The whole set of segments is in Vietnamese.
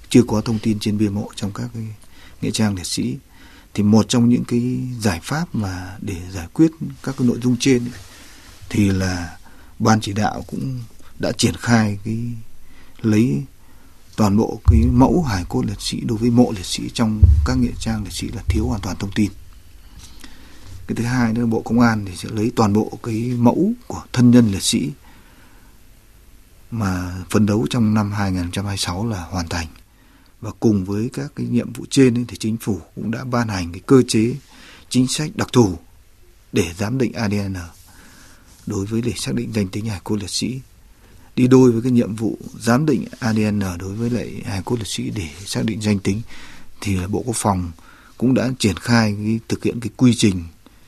chưa có thông tin trên bia mộ trong các cái nghĩa trang liệt sĩ. Thì một trong những cái giải pháp mà để giải quyết các cái nội dung trên ấy, thì là ban chỉ đạo cũng đã triển khai cái lấy toàn bộ cái mẫu hài cốt liệt sĩ đối với mộ liệt sĩ trong các nghĩa trang liệt sĩ là thiếu hoàn toàn thông tin. Cái thứ hai nữa là Bộ Công an thì sẽ lấy toàn bộ cái mẫu của thân nhân liệt sĩ mà phấn đấu trong năm 2026 là hoàn thành. Và cùng với các cái nhiệm vụ trên ấy, thì chính phủ cũng đã ban hành cái cơ chế chính sách đặc thù để giám định ADN đối với để xác định danh tính hài cốt liệt sĩ. Đi đôi với cái nhiệm vụ giám định ADN đối với lại hài cốt liệt sĩ để xác định danh tính thì là Bộ Quốc phòng cũng đã triển khai thực hiện cái quy trình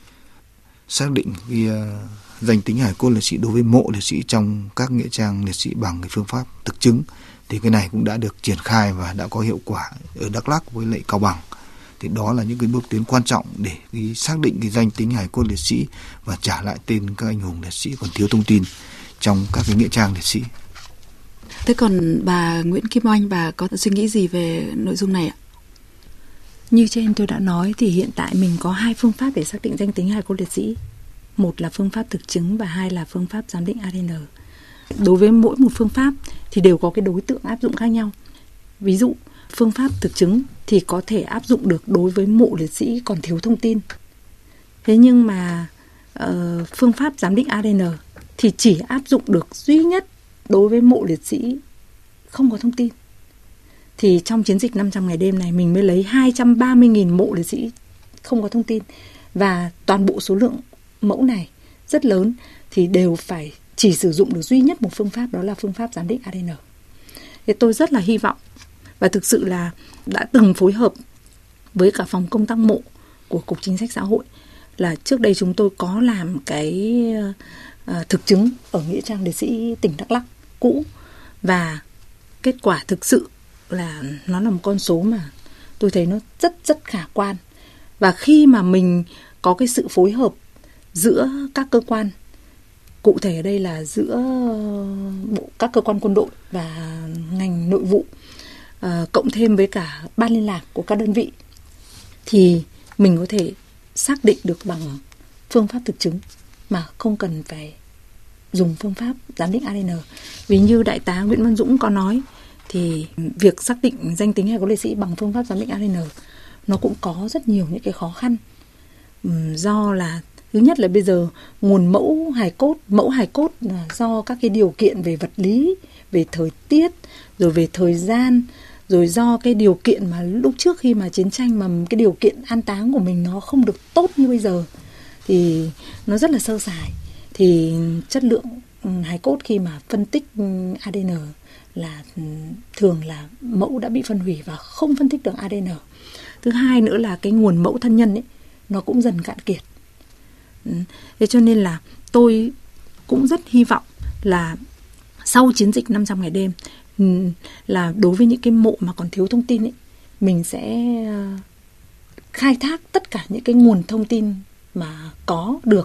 xác định cái danh tính hài cốt liệt sĩ đối với mộ liệt sĩ trong các nghĩa trang liệt sĩ bằng cái phương pháp thực chứng. Thì cái này cũng đã được triển khai và đã có hiệu quả ở Đắk Lắk với lại Cao Bằng. Thì đó là những cái bước tiến quan trọng để xác định cái danh tính hài cốt liệt sĩ và trả lại tên các anh hùng liệt sĩ còn thiếu thông tin trong các cái nghĩa trang liệt sĩ. Thế còn bà Nguyễn Kim Oanh, bà có suy nghĩ gì về nội dung này ạ? Như trên tôi đã nói thì hiện tại mình có 2 phương pháp để xác định danh tính hài cốt liệt sĩ. Một là phương pháp thực chứng và 2 là phương pháp giám định ADN. Đối với mỗi một phương pháp thì đều có cái đối tượng áp dụng khác nhau. Ví dụ, phương pháp thực chứng thì có thể áp dụng được đối với mộ liệt sĩ còn thiếu thông tin. Thế nhưng mà phương pháp giám định ADN thì chỉ áp dụng được duy nhất đối với mộ liệt sĩ không có thông tin. Thì trong chiến dịch 500 ngày đêm này mình mới lấy 230.000 mộ liệt sĩ không có thông tin. Và toàn bộ số lượng mẫu này rất lớn thì đều phải chỉ sử dụng được duy nhất một phương pháp, đó là phương pháp giám định ADN. Thì tôi rất là hy vọng và thực sự là đã từng phối hợp với cả phòng công tác mộ của Cục Chính sách Xã hội, là trước đây chúng tôi có làm cái thực chứng ở nghĩa trang liệt sĩ tỉnh Đắk Lắk cũ, và kết quả thực sự là nó là một con số mà tôi thấy nó rất khả quan. Và khi mà mình có cái sự phối hợp giữa các cơ quan, cụ thể ở đây là giữa các cơ quan quân đội và ngành nội vụ, cộng thêm với cả ban liên lạc của các đơn vị, thì mình có thể xác định được bằng phương pháp thực chứng mà không cần phải dùng phương pháp giám định ADN. Vì như Đại tá Nguyễn Văn Dũng có nói thì việc xác định danh tính hài cốt liệt sĩ bằng phương pháp giám định ADN nó cũng có rất nhiều những cái khó khăn. Do là thứ nhất là bây giờ nguồn mẫu hài cốt là do các cái điều kiện về vật lý, về thời tiết, rồi về thời gian, rồi do cái điều kiện mà lúc trước khi mà chiến tranh mà cái điều kiện an táng của mình nó không được tốt như bây giờ thì nó rất là sơ sài. Thì chất lượng hài cốt khi mà phân tích ADN là thường là mẫu đã bị phân hủy và không phân tích được ADN. Thứ hai nữa là cái nguồn mẫu thân nhân ấy nó cũng dần cạn kiệt. Thế cho nên là tôi cũng rất hy vọng là sau chiến dịch 500 ngày đêm là đối với những cái mộ mà còn thiếu thông tin ấy, mình sẽ khai thác tất cả những cái nguồn thông tin mà có được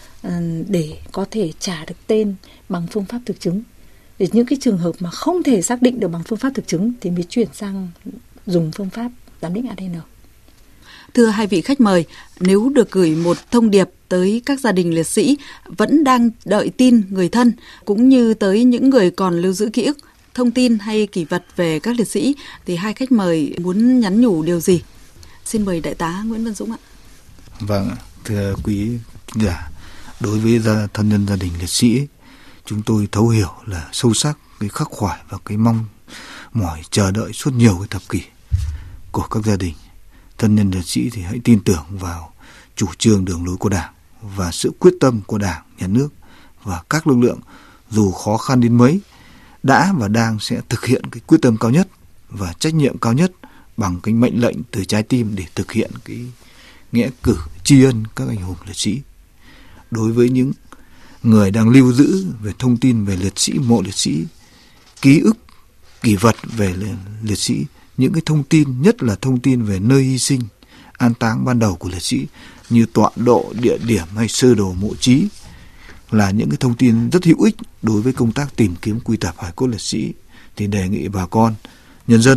để có thể trả được tên bằng phương pháp thực chứng. Để những cái trường hợp mà không thể xác định được bằng phương pháp thực chứng thì mới chuyển sang dùng phương pháp giám định ADN. Thưa hai vị khách mời, nếu được gửi một thông điệp tới các gia đình liệt sĩ vẫn đang đợi tin người thân, cũng như tới những người còn lưu giữ ký ức, thông tin hay kỷ vật về các liệt sĩ, thì hai khách mời muốn nhắn nhủ điều gì? Xin mời Đại tá Nguyễn Văn Dũng ạ. Vâng, thưa quý giả, đối với thân nhân gia đình liệt sĩ, chúng tôi thấu hiểu là sâu sắc cái khắc khoải và cái mong mỏi chờ đợi suốt nhiều cái thập kỷ của các gia đình thân nhân liệt sĩ. Thì hãy tin tưởng vào chủ trương đường lối của Đảng và sự quyết tâm của Đảng, Nhà nước và các lực lượng, dù khó khăn đến mấy, đã và đang sẽ thực hiện cái quyết tâm cao nhất và trách nhiệm cao nhất bằng cái mệnh lệnh từ trái tim để thực hiện cái nghĩa cử tri ân các anh hùng liệt sĩ. Đối với những người đang lưu giữ về thông tin về liệt sĩ, mộ liệt sĩ, ký ức, kỷ vật về liệt sĩ, những cái thông tin, nhất là thông tin về nơi hy sinh, an táng ban đầu của liệt sĩ như tọa độ, địa điểm hay sơ đồ mộ chí, là những cái thông tin rất hữu ích đối với công tác tìm kiếm quy tập hài cốt liệt sĩ. Thì đề nghị bà con, nhân dân